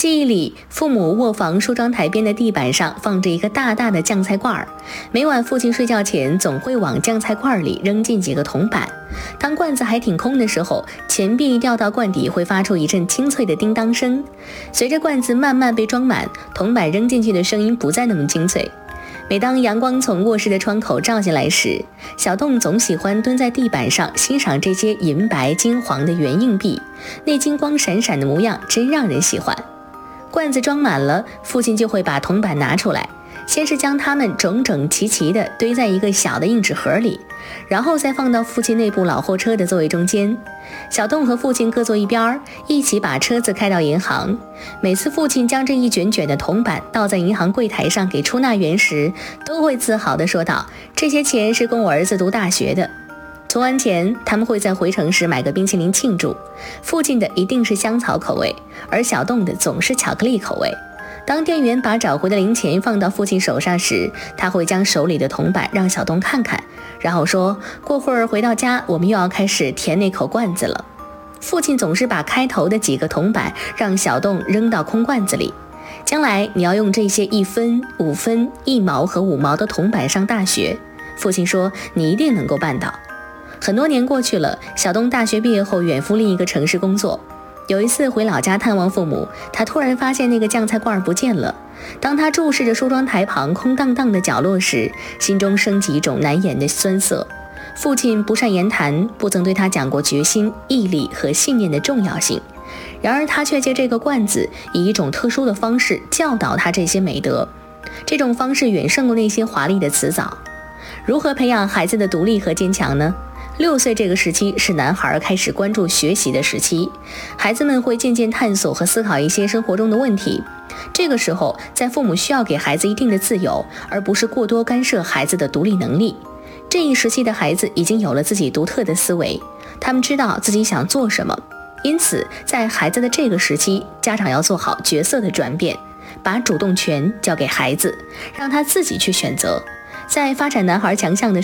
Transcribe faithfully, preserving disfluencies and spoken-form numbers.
记忆里，父母卧房梳妆台边的地板上放着一个大大的酱菜罐，每晚父亲睡觉前总会往酱菜罐里扔进几个铜板。当罐子还挺空的时候，钱币掉到罐底会发出一阵清脆的叮当声。随着罐子慢慢被装满，铜板扔进去的声音不再那么清脆。每当阳光从卧室的窗口照进来时，小栋总喜欢蹲在地板上欣赏这些银白金黄的圆硬币，那金光闪闪的模样真让人喜欢。罐子装满了，父亲就会把铜板拿出来，先是将它们整整齐齐地堆在一个小的硬纸盒里，然后再放到父亲那部老货车的座位中间。小栋和父亲各坐一边，一起把车子开到银行。每次父亲将这一卷卷的铜板倒在银行柜台上给出纳员时，都会自豪地说道：“这些钱是供我儿子读大学的。”存完钱，他们会在回城时买个冰淇淋庆祝。父亲的一定是香草口味，而小栋的总是巧克力口味。当店员把找回的零钱放到父亲手上时，他会将手里的铜板让小栋看看，然后说：“过会儿回到家，我们又要开始填那口罐子了。”父亲总是把开头的几个铜板让小栋扔到空罐子里。将来你要用这些一分、五分、一毛和五毛的铜板上大学，父亲说你一定能够办到。很多年过去了，小栋大学毕业后远赴另一个城市工作。有一次回老家探望父母，他突然发现那个酱菜罐不见了。当他注视着梳妆台旁空荡荡的角落时，心中升起一种难言的酸涩。父亲不善言谈，不曾对他讲过决心、毅力和信念的重要性，然而他却借这个罐子以一种特殊的方式教导他这些美德。这种方式远胜过那些华丽的辞藻。如何培养孩子的独立和坚强呢？六岁这个时期是男孩开始关注学习的时期，孩子们会渐渐探索和思考一些生活中的问题。这个时候，在父母需要给孩子一定的自由，而不是过多干涉孩子的独立能力。这一时期的孩子已经有了自己独特的思维，他们知道自己想做什么。因此，在孩子的这个时期，家长要做好角色的转变，把主动权交给孩子，让他自己去选择。在发展男孩强项的